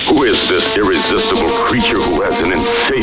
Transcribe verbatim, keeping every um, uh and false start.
Who is this irresistible creature who has an insane